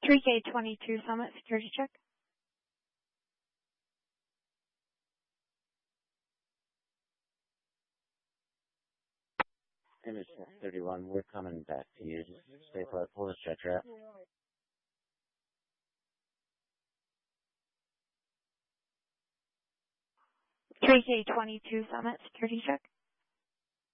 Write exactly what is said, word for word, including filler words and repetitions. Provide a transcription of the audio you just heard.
three K twenty-two Summit, security check. Image thirty-one, we're coming back to you. Just stay put, pull the stretcher out. three K twenty-two Summit, security check.